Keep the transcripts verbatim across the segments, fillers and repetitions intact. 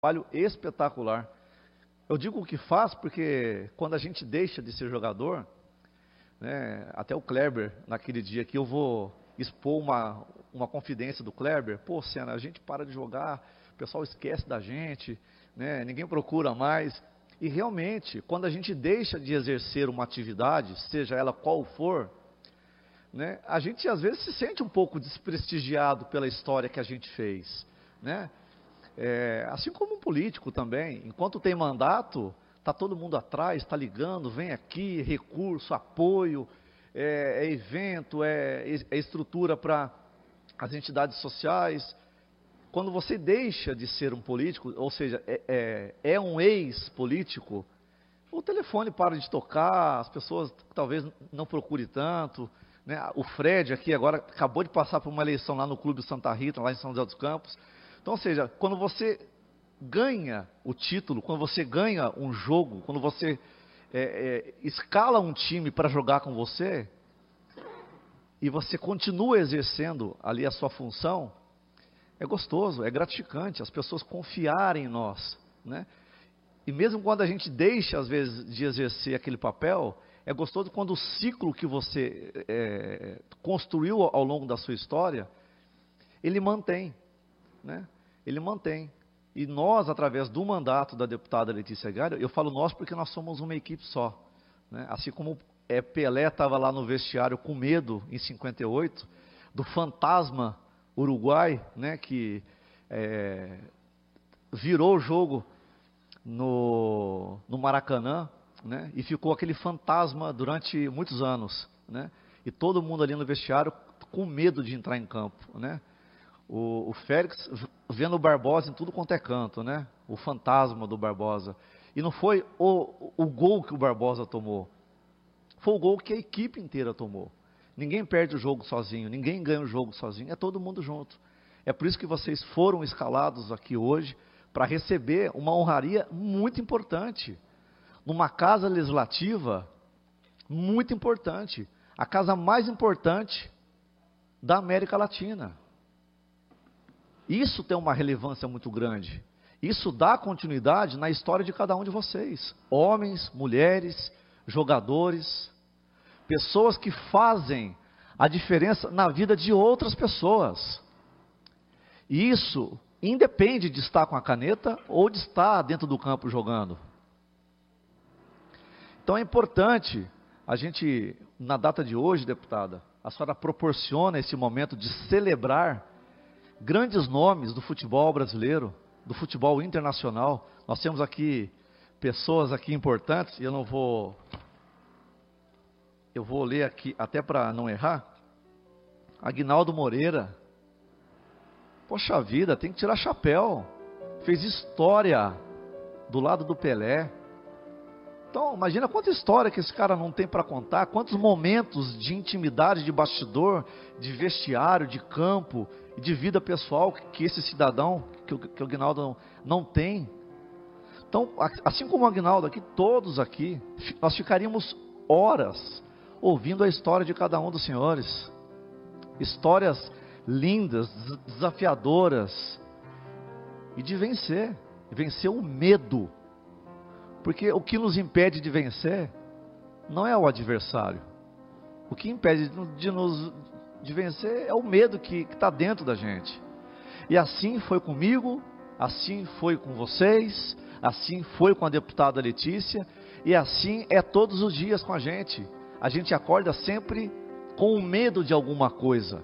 trabalho espetacular. Eu digo o que faz porque quando a gente deixa de ser jogador, né, até o Kleber, naquele dia que eu vou expor uma, uma confidência do Kleber, pô, Senna, a gente para de jogar, o pessoal esquece da gente, né, ninguém procura mais. E realmente, quando a gente deixa de exercer uma atividade, seja ela qual for, né, a gente às vezes se sente um pouco desprestigiado pela história que a gente fez, né? É, assim como um político também, enquanto tem mandato, está todo mundo atrás, está ligando, vem aqui, recurso, apoio, é, é evento, é, é estrutura para as entidades sociais. Quando você deixa de ser um político, ou seja, é, é, é um ex-político, o telefone para de tocar, as pessoas talvez não procurem tanto, né? O Fred aqui agora acabou de passar por uma eleição lá no Clube Santa Rita, lá em São José dos Campos. Então, ou seja, quando você ganha o título, quando você ganha um jogo, quando você é, é, escala um time para jogar com você, e você continua exercendo ali a sua função, é gostoso, é gratificante, as pessoas confiarem em nós, né? E mesmo quando a gente deixa, às vezes, de exercer aquele papel, é gostoso quando o ciclo que você é, construiu ao longo da sua história, ele mantém. Né? Ele mantém. E nós, através do mandato da deputada Letícia Gaira, eu falo nós porque nós somos uma equipe só. Né? Assim como é, Pelé estava lá no vestiário com medo, em cinquenta e oito, do fantasma Uruguai, né, que é, virou o jogo no, no Maracanã, né, e ficou aquele fantasma durante muitos anos. Né? E todo mundo ali no vestiário com medo de entrar em campo, né? O, o Félix vendo o Barbosa em tudo quanto é canto, né? O fantasma do Barbosa. E não foi o, o gol que o Barbosa tomou. Foi o gol que a equipe inteira tomou. Ninguém perde o jogo sozinho, ninguém ganha o jogo sozinho, é todo mundo junto. É por isso que vocês foram escalados aqui hoje para receber uma honraria muito importante. Numa casa legislativa muito importante. A casa mais importante da América Latina. Isso tem uma relevância muito grande. Isso dá continuidade na história de cada um de vocês. Homens, mulheres, jogadores, pessoas que fazem a diferença na vida de outras pessoas. E isso independe de estar com a caneta ou de estar dentro do campo jogando. Então é importante a gente, na data de hoje, deputada, a senhora proporciona esse momento de celebrar grandes nomes do futebol brasileiro, do futebol internacional. Nós temos aqui pessoas aqui importantes, e eu não vou, eu vou ler aqui, até para não errar. Aguinaldo Moreira, poxa vida, tem que tirar chapéu, fez história do lado do Pelé. Então, imagina quanta história que esse cara não tem para contar, quantos momentos de intimidade, de bastidor, de vestiário, de campo, de vida pessoal que esse cidadão, que o, que o Aguinaldo não, não tem. Então, assim como o Aguinaldo aqui, todos aqui, nós ficaríamos horas ouvindo a história de cada um dos senhores. Histórias lindas, desafiadoras, e de vencer, vencer o medo. Porque o que nos impede de vencer não é o adversário. O que impede de nos de vencer é o medo que está dentro da gente. E assim foi comigo, assim foi com vocês, assim foi com a deputada Letícia, e assim é todos os dias com a gente. A gente acorda sempre com o medo de alguma coisa,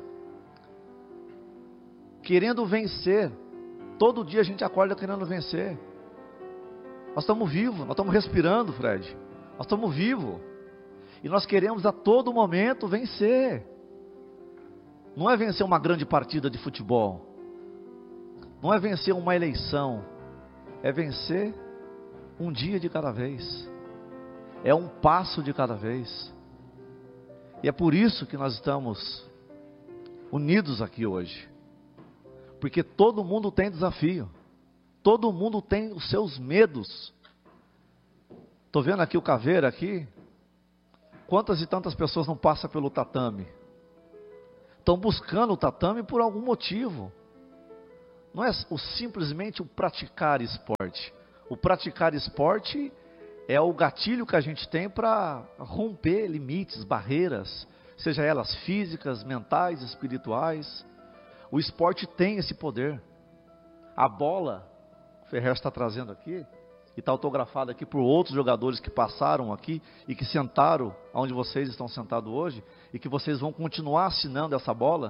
querendo vencer. Todo dia a gente acorda querendo vencer. Nós estamos vivos, nós estamos respirando, Fred. Nós estamos vivos. E nós queremos a todo momento vencer. Não é vencer uma grande partida de futebol. Não é vencer uma eleição. É vencer um dia de cada vez. É um passo de cada vez. E é por isso que nós estamos unidos aqui hoje. Porque todo mundo tem desafio. Todo mundo tem os seus medos. Estou vendo aqui o Caveira aqui. Quantas e tantas pessoas não passam pelo tatame? Estão buscando o tatame por algum motivo. não é o, simplesmente o praticar esporte. O praticar esporte é o gatilho que a gente tem para romper limites, barreiras, seja elas físicas, mentais, espirituais. O esporte tem esse poder. A bola, o Ferrer está trazendo aqui, e está autografada aqui por outros jogadores que passaram aqui e que sentaram onde vocês estão sentados hoje, e que vocês vão continuar assinando essa bola.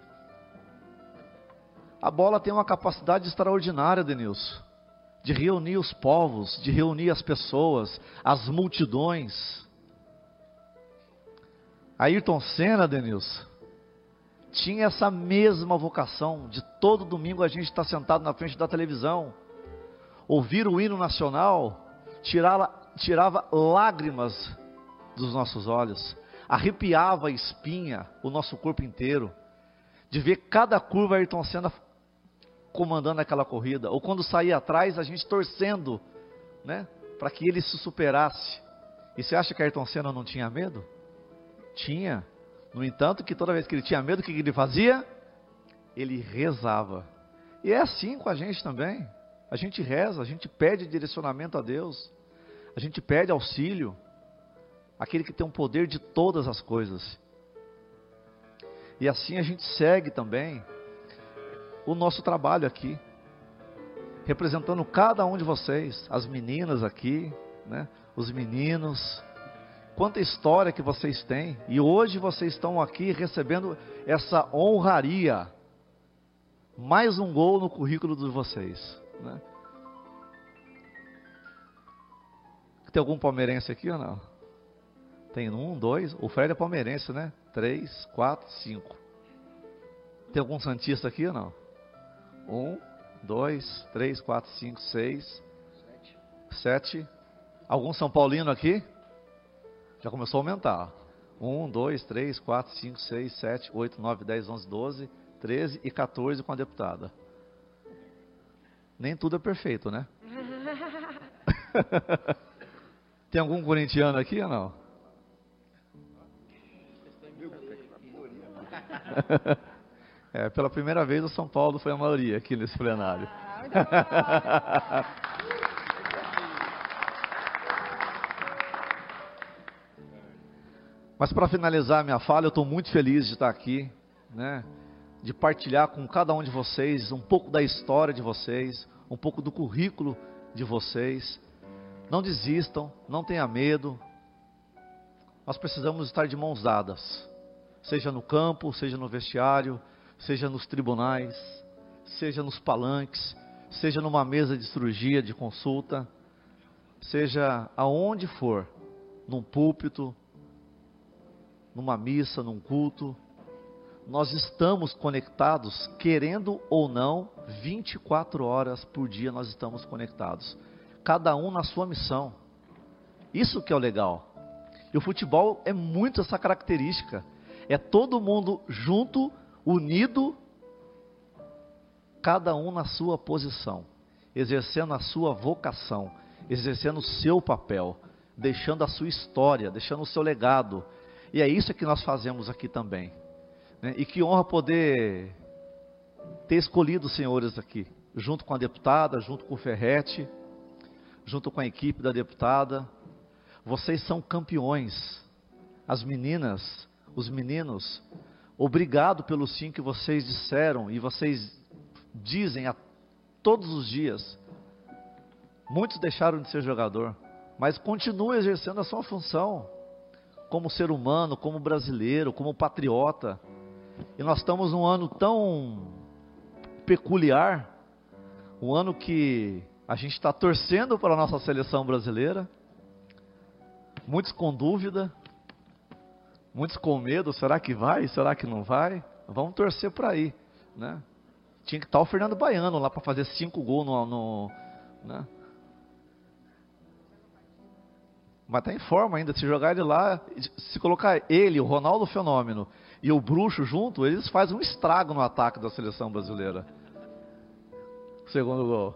A bola tem uma capacidade extraordinária, Denilson, de reunir os povos, de reunir as pessoas, as multidões. Ayrton Senna, Denilson, tinha essa mesma vocação de todo domingo a gente estar sentado na frente da televisão, ouvir o hino nacional, tirava, tirava lágrimas dos nossos olhos, arrepiava a espinha, o nosso corpo inteiro, de ver cada curva Ayrton Senna comandando aquela corrida, ou quando saía atrás, a gente torcendo, né, para que ele se superasse. E você acha que Ayrton Senna não tinha medo? Tinha. No entanto, que toda vez que ele tinha medo, o que ele fazia? Ele rezava. E é assim com a gente também. A gente reza, a gente pede direcionamento a Deus, a gente pede auxílio, aquele que tem o poder de todas as coisas. E assim a gente segue também o nosso trabalho aqui, representando cada um de vocês, as meninas aqui, né, os meninos. Quanta história que vocês têm, e hoje vocês estão aqui recebendo essa honraria, mais um gol no currículo de vocês, né? Tem algum palmeirense aqui ou não? Tem um, dois, o Fred é palmeirense, né? Três, quatro, cinco. Tem algum santista aqui ou não? Um, dois, três, quatro, cinco, seis, sete. Sete. Algum São Paulino aqui? Já começou a aumentar. Um, dois, três, quatro, cinco, seis, sete, oito, nove, dez, onze, doze, treze e quatorze com a deputada. Nem tudo é perfeito, né? Tem algum corintiano aqui ou não? É, pela primeira vez o São Paulo foi a maioria aqui nesse plenário. Mas para finalizar minha fala, eu estou muito feliz de estar aqui, né? De partilhar com cada um de vocês um pouco da história de vocês, um pouco do currículo de vocês. Não desistam, não tenha medo. Nós precisamos estar de mãos dadas, seja no campo, seja no vestiário, seja nos tribunais, seja nos palanques, seja numa mesa de cirurgia, de consulta, seja aonde for, num púlpito, numa missa, num culto. Nós estamos conectados, querendo ou não, vinte e quatro horas por dia nós estamos conectados. Cada um na sua missão. Isso que é o legal. E o futebol é muito essa característica. É todo mundo junto, unido, cada um na sua posição, exercendo a sua vocação, exercendo o seu papel, deixando a sua história, deixando o seu legado. E é isso que nós fazemos aqui também, né? E que honra poder ter escolhido os senhores aqui, junto com a deputada, junto com o Ferretti, junto com a equipe da deputada. Vocês são campeões. As meninas, os meninos, obrigado pelo sim que vocês disseram e vocês dizem a todos os dias. Muitos deixaram de ser jogador, mas continuam exercendo a sua função como ser humano, como brasileiro, como patriota. E nós estamos num ano tão peculiar, um ano que a gente está torcendo para a nossa seleção brasileira, muitos com dúvida, muitos com medo, será que vai, será que não vai? Vamos torcer para aí, né? Tinha que estar o Fernando Baiano lá para fazer cinco gols no, no, né? Mas está em forma ainda, se jogar ele lá, se colocar ele, o Ronaldo Fenômeno e o Bruxo junto, eles fazem um estrago no ataque da seleção brasileira. Segundo gol.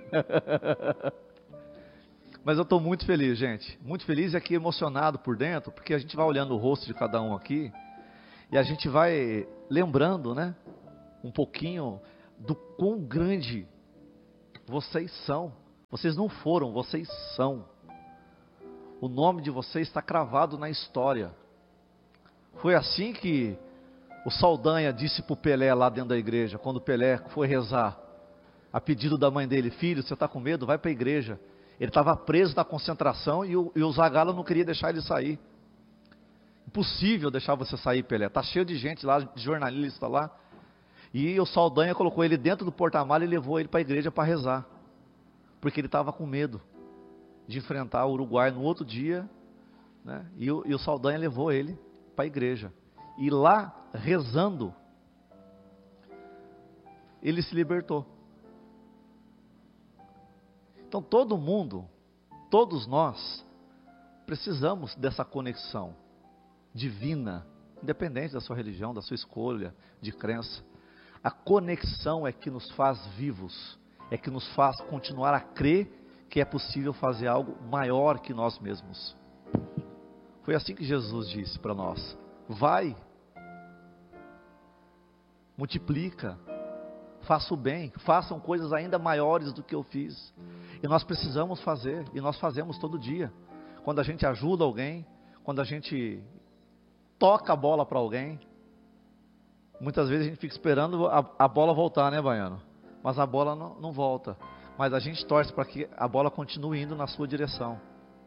Mas eu estou muito feliz, gente, muito feliz e aqui emocionado por dentro, porque a gente vai olhando o rosto de cada um aqui, e a gente vai lembrando, né, um pouquinho do quão grande vocês são. Vocês não foram, vocês são. O nome de vocês está cravado na história. Foi assim que o Saldanha disse para o Pelé lá dentro da igreja, quando o Pelé foi rezar, a pedido da mãe dele: filho, você está com medo? Vai para a igreja. Ele estava preso na concentração e o, e o Zagallo não queria deixar ele sair. Impossível deixar você sair, Pelé. Está cheio de gente lá, de jornalista lá. E o Saldanha colocou ele dentro do porta-malas e levou ele para a igreja para rezar. Porque ele estava com medo de enfrentar o Uruguai no outro dia, né? E, o, e o Saldanha levou ele para a igreja. E lá, rezando, ele se libertou. Então todo mundo, todos nós, precisamos dessa conexão divina, independente da sua religião, da sua escolha de crença. A conexão é que nos faz vivos, é que nos faz continuar a crer que é possível fazer algo maior que nós mesmos. Foi assim que Jesus disse para nós: vai, multiplica, faça o bem, façam coisas ainda maiores do que eu fiz. E nós precisamos fazer, e nós fazemos todo dia. Quando a gente ajuda alguém, quando a gente toca a bola para alguém, muitas vezes a gente fica esperando a, a bola voltar, né, Baiano? Mas a bola não, não volta. Mas a gente torce para que a bola continue indo na sua direção.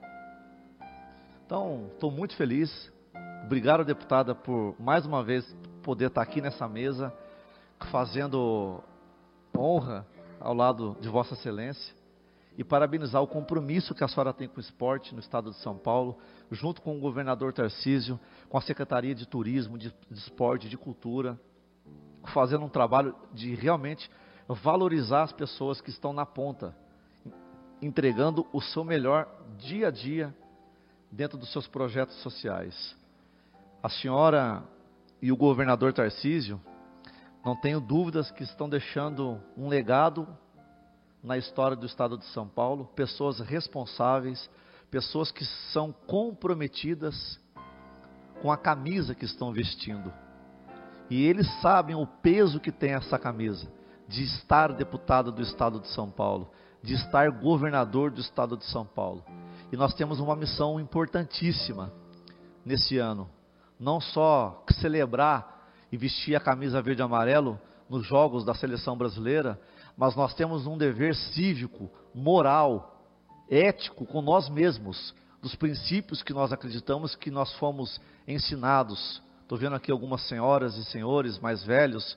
Então, estou muito feliz. Obrigado, deputada, por mais uma vez poder estar aqui nessa mesa, fazendo honra ao lado de Vossa Excelência. E parabenizar o compromisso que a senhora tem com o esporte no estado de São Paulo, junto com o governador Tarcísio, com a Secretaria de Turismo, de, de Esporte, de Cultura, fazendo um trabalho de realmente valorizar as pessoas que estão na ponta, entregando o seu melhor dia a dia dentro dos seus projetos sociais. A senhora e o governador Tarcísio, não tenho dúvidas que estão deixando um legado na história do estado de São Paulo, pessoas responsáveis, pessoas que são comprometidas com a camisa que estão vestindo. E eles sabem o peso que tem essa camisa, de estar deputado do estado de São Paulo, de estar governador do estado de São Paulo. E nós temos uma missão importantíssima nesse ano, não só celebrar e vestir a camisa verde e amarelo nos jogos da seleção brasileira, mas nós temos um dever cívico, moral, ético com nós mesmos, dos princípios que nós acreditamos que nós fomos ensinados. Estou vendo aqui algumas senhoras e senhores mais velhos,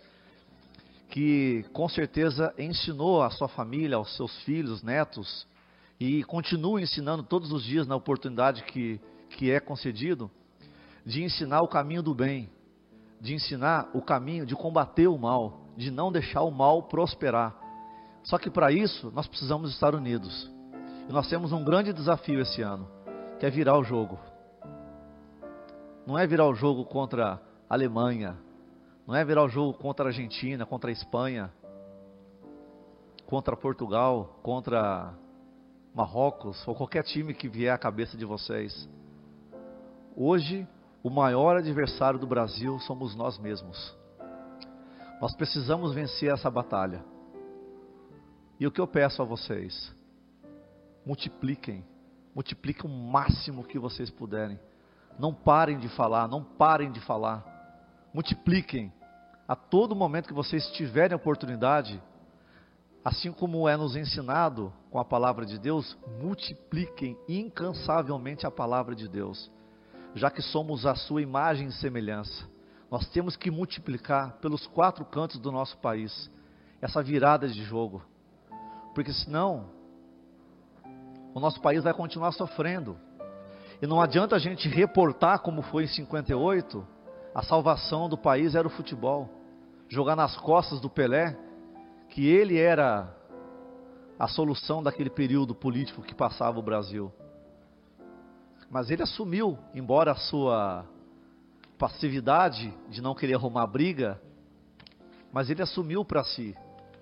que com certeza ensinou a sua família, aos seus filhos, netos, e continua ensinando todos os dias na oportunidade que, que é concedido, de ensinar o caminho do bem, de ensinar o caminho de combater o mal, de não deixar o mal prosperar. Só que para isso nós precisamos estar unidos. E nós temos um grande desafio esse ano, que é virar o jogo. Não é virar o jogo contra a Alemanha, não é virar o jogo contra a Argentina, contra a Espanha, contra Portugal, contra Marrocos, ou qualquer time que vier à cabeça de vocês. Hoje, o maior adversário do Brasil somos nós mesmos. Nós precisamos vencer essa batalha. E o que eu peço a vocês? Multipliquem. Multipliquem o máximo que vocês puderem. Não parem de falar, não parem de falar. Multipliquem. A todo momento que vocês tiverem oportunidade, assim como é nos ensinado com a palavra de Deus, multipliquem incansavelmente a palavra de Deus. Já que somos a sua imagem e semelhança, nós temos que multiplicar pelos quatro cantos do nosso país essa virada de jogo, porque senão o nosso país vai continuar sofrendo. E não adianta a gente reportar como foi em cinquenta e oito, a salvação do país era o futebol, jogar nas costas do Pelé, que ele era a solução daquele período político que passava o Brasil. Mas ele assumiu, embora a sua passividade de não querer arrumar briga, mas ele assumiu para si.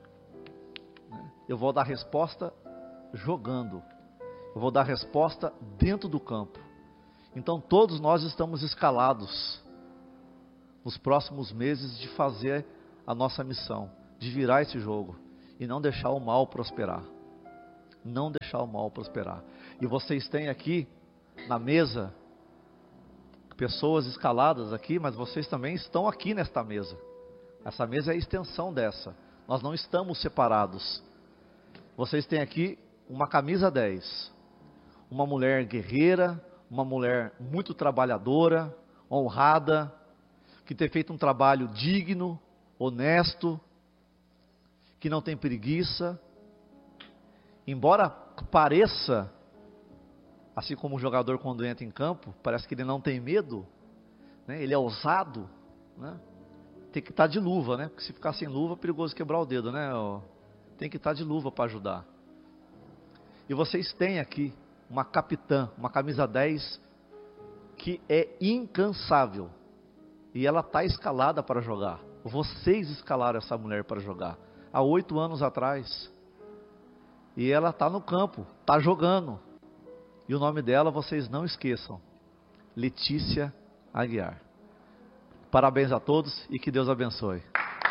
Eu vou dar resposta jogando. Eu vou dar resposta dentro do campo. Então todos nós estamos escalados nos próximos meses de fazer a nossa missão, de virar esse jogo e não deixar o mal prosperar. Não deixar o mal prosperar. E vocês têm aqui na mesa pessoas escaladas aqui, mas vocês também estão aqui nesta mesa. Essa mesa é a extensão dessa. Nós não estamos separados. Vocês têm aqui uma camisa dez, uma mulher guerreira, uma mulher muito trabalhadora, honrada, que tem feito um trabalho digno, honesto, que não tem preguiça. Embora pareça, assim como o jogador quando entra em campo, parece que ele não tem medo, né? Ele é ousado, né? Tem que estar de luva, né? Porque se ficar sem luva é perigoso quebrar o dedo, né? Tem que estar de luva para ajudar. E vocês têm aqui uma capitã, uma camisa dez, que é incansável. E ela está escalada para jogar. Vocês escalaram essa mulher para jogar há oito anos atrás. E ela está no campo, está jogando. E o nome dela vocês não esqueçam: Letícia Aguiar. Parabéns a todos e que Deus abençoe.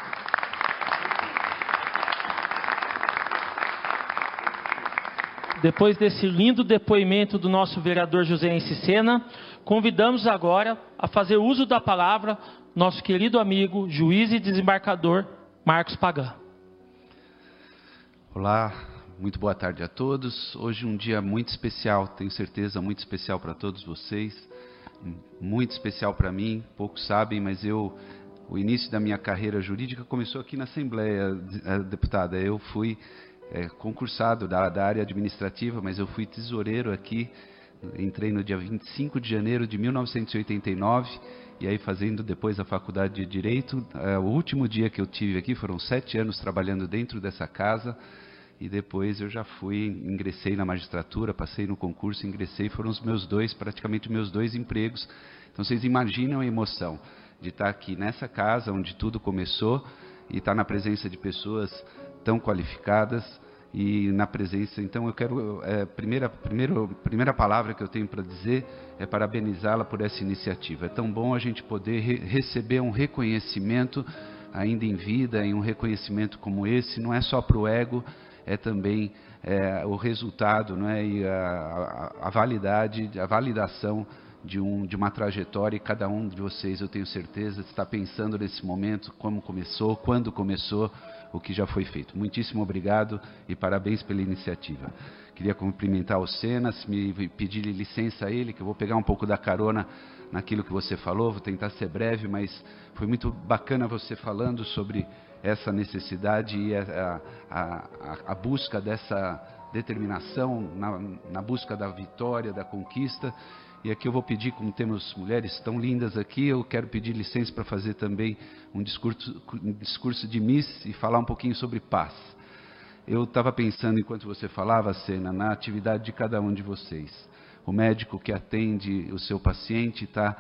Depois desse lindo depoimento do nosso vereador Joséense Sena, convidamos agora a fazer uso da palavra nosso querido amigo, juiz e desembargador Marcos Pagan. Olá, muito boa tarde a todos. Hoje um dia muito especial, tenho certeza, muito especial para todos vocês. Muito especial para mim, poucos sabem, mas eu, o início da minha carreira jurídica começou aqui na Assembleia, deputada. Eu fui é, concursado da, da área administrativa, mas eu fui tesoureiro aqui. Entrei no dia vinte e cinco de janeiro de mil novecentos e oitenta e nove, e aí fazendo depois a faculdade de Direito. É, o último dia que eu tive aqui, foram sete anos trabalhando dentro dessa casa, e depois eu já fui, ingressei na magistratura, passei no concurso, ingressei, foram os meus dois, praticamente meus dois empregos. Então vocês imaginam a emoção de estar aqui nessa casa, onde tudo começou, e estar na presença de pessoas tão qualificadas, e na presença, então eu quero, é, primeira, primeiro, primeira palavra que eu tenho para dizer é parabenizá-la por essa iniciativa. É tão bom a gente poder re receber um reconhecimento ainda em vida, em um reconhecimento como esse, não é só para o ego, é também é, o resultado, não é, e a, a, a validade, a validação de, um, de uma trajetória, e cada um de vocês, eu tenho certeza, está pensando nesse momento, como começou, quando começou, o que já foi feito. Muitíssimo obrigado e parabéns pela iniciativa. Queria cumprimentar o Sena, se me pedir licença a ele, que eu vou pegar um pouco da carona naquilo que você falou, vou tentar ser breve, mas foi muito bacana você falando sobre essa necessidade e a, a, a, a busca dessa determinação, na, na busca da vitória, da conquista. E aqui eu vou pedir, como temos mulheres tão lindas aqui, eu quero pedir licença para fazer também um discurso, um discurso de Miss e falar um pouquinho sobre paz. Eu estava pensando, enquanto você falava, Sena, na atividade de cada um de vocês. O médico que atende o seu paciente está...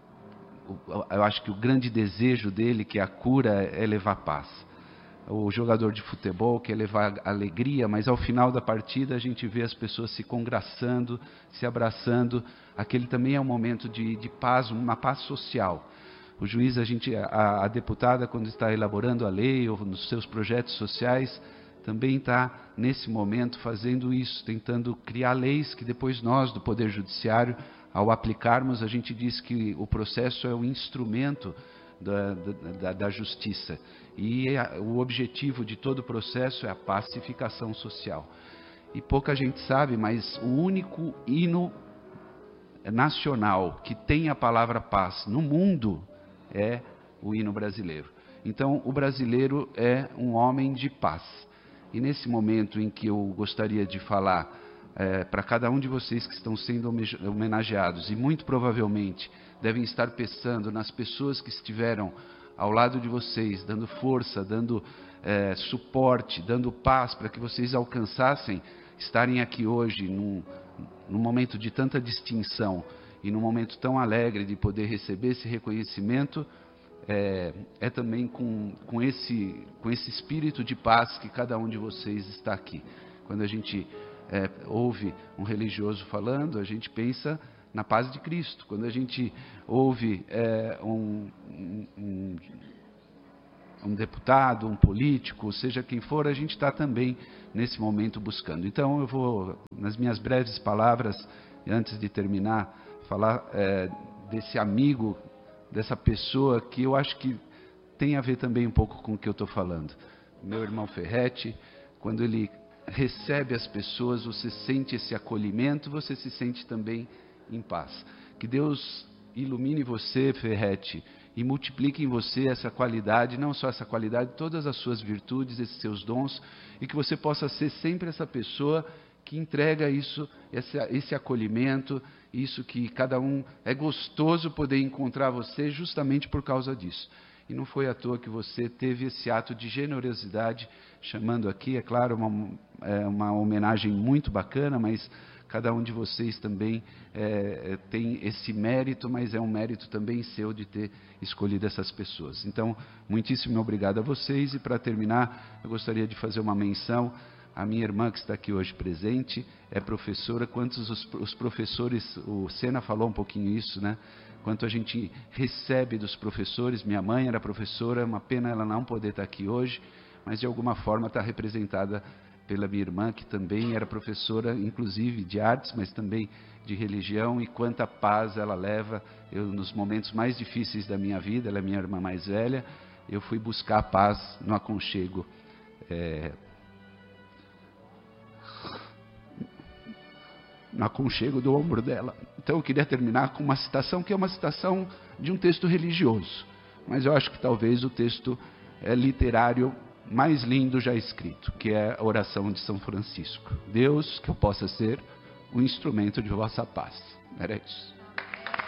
Eu acho que o grande desejo dele, que é a cura, é levar paz. O jogador de futebol quer levar alegria, mas ao final da partida a gente vê as pessoas se congraçando, se abraçando. Aquele também é um momento de, de paz, uma paz social. O juiz, a, gente, a, a deputada, quando está elaborando a lei ou nos seus projetos sociais, também está nesse momento fazendo isso, tentando criar leis que depois nós, do Poder Judiciário, ao aplicarmos, a gente diz que o processo é um instrumento da, da, da justiça. E a, o objetivo de todo o processo é a pacificação social. E pouca gente sabe, mas o único hino nacional que tem a palavra paz no mundo é o hino brasileiro. Então, o brasileiro é um homem de paz. E nesse momento em que eu gostaria de falar É, para cada um de vocês que estão sendo homenageados, e muito provavelmente devem estar pensando nas pessoas que estiveram ao lado de vocês, dando força, dando é, suporte, dando paz para que vocês alcançassem estarem aqui hoje num, num momento de tanta distinção e num momento tão alegre de poder receber esse reconhecimento. É, é também com, com, esse, com esse espírito de paz que cada um de vocês está aqui. Quando a gente É, ouve um religioso falando, a gente pensa na paz de Cristo. Quando a gente ouve é, um, um, um deputado, um político, seja quem for, a gente está também nesse momento buscando. Então eu vou, nas minhas breves palavras, antes de terminar, falar é, desse amigo, dessa pessoa que eu acho que tem a ver também um pouco com o que eu estou falando. Meu irmão Ferretti, quando ele recebe as pessoas, você sente esse acolhimento, você se sente também em paz. Que Deus ilumine você, Ferretti, e multiplique em você essa qualidade, não só essa qualidade, todas as suas virtudes, esses seus dons, e que você possa ser sempre essa pessoa que entrega isso, esse, esse acolhimento, isso que cada um, é gostoso poder encontrar você justamente por causa disso. E não foi à toa que você teve esse ato de generosidade, chamando aqui, é claro, uma, é uma homenagem muito bacana, mas cada um de vocês também é, tem esse mérito, mas é um mérito também seu de ter escolhido essas pessoas. Então, muitíssimo obrigado a vocês. E para terminar, eu gostaria de fazer uma menção. A minha irmã que está aqui hoje presente é professora. Quantos os, os professores, o Sena falou um pouquinho isso, né? Quanto a gente recebe dos professores. Minha mãe era professora, uma pena ela não poder estar aqui hoje, mas de alguma forma está representada pela minha irmã, que também era professora, inclusive de artes, mas também de religião, e quanta paz ela leva. Eu, nos momentos mais difíceis da minha vida, ela é minha irmã mais velha, eu fui buscar a paz no aconchego, é, no aconchego do ombro dela. Então eu queria terminar com uma citação, que é uma citação de um texto religioso, mas eu acho que talvez o texto é literário mais lindo já escrito, que é a oração de São Francisco. Deus, que eu possa ser um instrumento de vossa paz. Era isso.